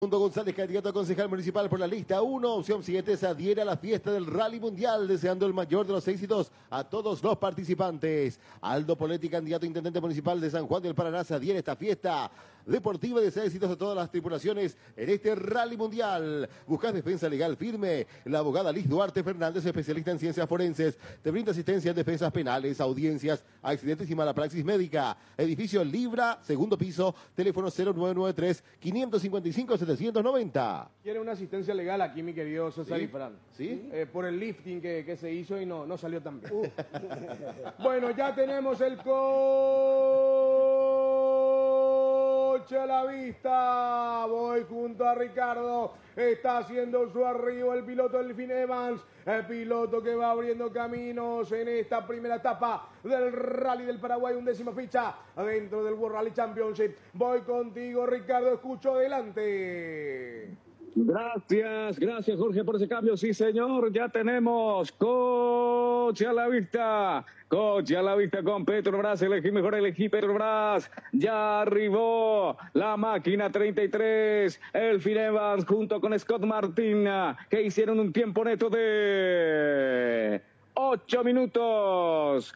Mundo González, candidato a concejal municipal por la lista 1, opción 7, se adhiere a la fiesta del Rally Mundial, deseando el mayor de los éxitos a todos los participantes. Aldo Poletti, candidato a intendente municipal de San Juan del Paraná, se adhiere a esta fiesta deportiva y desea éxitos a todas las tripulaciones en este Rally Mundial. Buscas defensa legal firme. La abogada Liz Duarte Fernández, especialista en ciencias forenses, te brinda asistencia en defensas penales, audiencias, accidentes y mala praxis médica. Edificio Libra, segundo piso, teléfono 0993-555-790. Quiere una asistencia legal aquí, mi querido César ¿Sí? y Fran. ¿Sí? Por el lifting que se hizo y no salió tan bien. Bueno, ya tenemos el coche a la vista. Voy junto a Ricardo. Está haciendo su arribo el piloto Elfin Evans. El piloto que va abriendo caminos en esta primera etapa del Rally del Paraguay. 11ª fecha dentro del World Rally Championship. Voy contigo, Ricardo. Escucho adelante. Gracias Jorge por ese cambio, sí señor, ya tenemos coche a la vista con Petrobras, elegí mejor, elegí Petrobras, ya arribó la máquina 33, Elfin Evans junto con Scott Martin, que hicieron un tiempo neto de 8 minutos.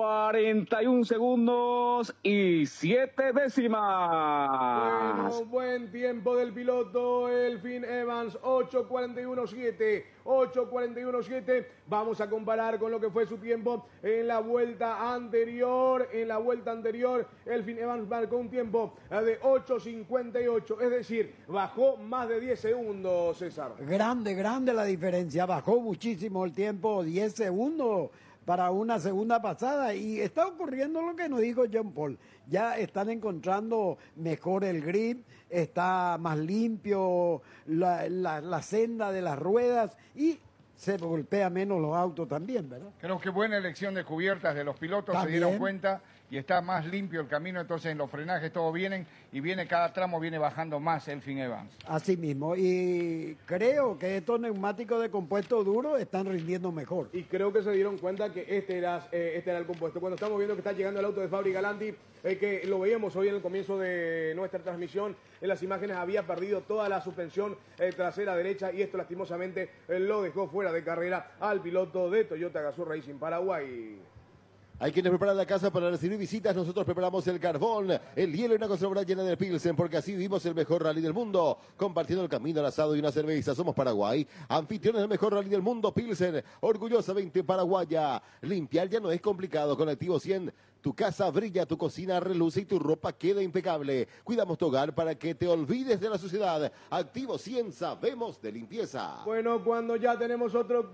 41 segundos y 7 décimas. Bueno, buen tiempo del piloto Elfin Evans, 8:41.7. 8:41.7. Vamos a comparar con lo que fue su tiempo en la vuelta anterior. En la vuelta anterior, Elfin Evans marcó un tiempo de 8:58. Es decir, bajó más de 10 segundos, César. Grande la diferencia. Bajó muchísimo el tiempo, 10 segundos. Para una segunda pasada, y está ocurriendo lo que nos dijo John Paul, ya están encontrando mejor el grip, está más limpio la senda de las ruedas y se golpea menos los autos también, ¿verdad? Creo que buena elección de cubiertas de los pilotos, ¿También? Se dieron cuenta y está más limpio el camino, entonces en los frenajes todo vienen y viene cada tramo, viene bajando más Elfin Evans. Así mismo, y creo que estos neumáticos de compuesto duro están rindiendo mejor. Y creo que se dieron cuenta que este era el compuesto. Cuando estamos viendo que está llegando el auto de Fabri Galanti, que lo veíamos hoy en el comienzo de nuestra transmisión, en las imágenes había perdido toda la suspensión trasera derecha y esto lastimosamente lo dejó fuera de carrera al piloto de Toyota Gazoo Racing Paraguay. Hay quienes preparan la casa para recibir visitas, nosotros preparamos el carbón, el hielo y una conservadora llena de Pilsen, porque así vivimos el mejor rally del mundo, compartiendo el camino al asado y una cerveza. Somos Paraguay, anfitriones del mejor rally del mundo, Pilsen, orgullosamente paraguaya. Limpiar ya no es complicado, con Activo 100, tu casa brilla, tu cocina reluce y tu ropa queda impecable. Cuidamos tu hogar para que te olvides de la suciedad. Activo 100, sabemos de limpieza. Bueno, cuando ya tenemos otro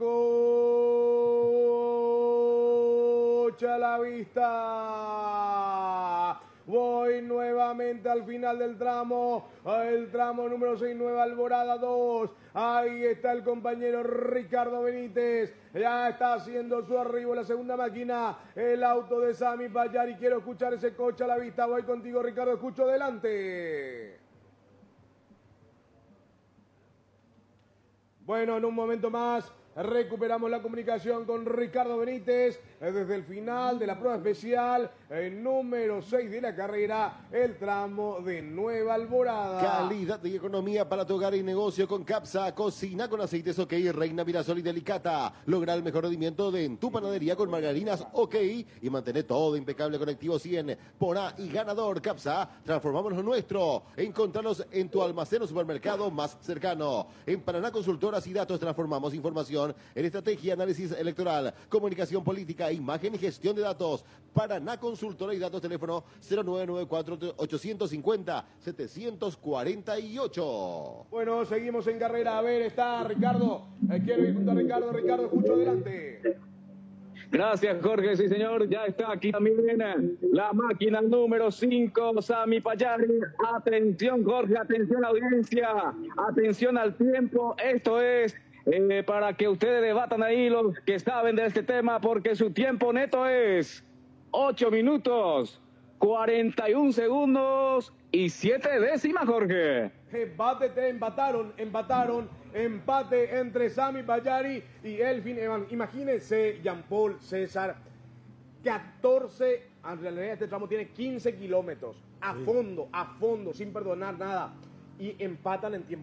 coche a la vista. Voy nuevamente al final del tramo, el tramo número 6, Nueva Alborada 2. Ahí está el compañero Ricardo Benítez. Ya está haciendo su arribo en la segunda máquina, el auto de Sami Payari. Quiero escuchar ese coche a la vista. Voy contigo, Ricardo, escucho adelante. Bueno, en un momento más recuperamos la comunicación con Ricardo Benítez desde el final de la prueba especial, el número 6 de la carrera, el tramo de Nueva Alborada. Calidad y economía para tu hogar y negocio con Capsa. Cocina con aceites OK, Reina, Mirasol y Delicata. Logra el mejor rendimiento en tu panadería con margarinas OK y mantener todo impecable con Activo 100. Pona y ganador Capsa. Transformamos lo nuestro. Encontranos en tu almacén o supermercado más cercano. En Paraná Consultoras y Datos transformamos información en estrategia, análisis electoral, comunicación política, imagen y gestión de datos. Paraná Consultora y Datos, teléfono 0994-850-748. Bueno, seguimos en carrera. A ver, está Ricardo. Quiero ir junto a Ricardo. Ricardo, escucho adelante. Gracias Jorge, sí señor, ya está aquí también la máquina número 5, Sami Payari. Atención Jorge, atención audiencia, atención al tiempo, esto es para que ustedes debatan ahí los que saben de este tema, porque su tiempo neto es 8 minutos, 41 segundos y 7 décimas, Jorge. Empate entre Sami Payari y Elfin Evans. Imagínense, Jean Paul, César, 14, en realidad este tramo tiene 15 kilómetros, a fondo, sin perdonar nada, y empatan en tiempo.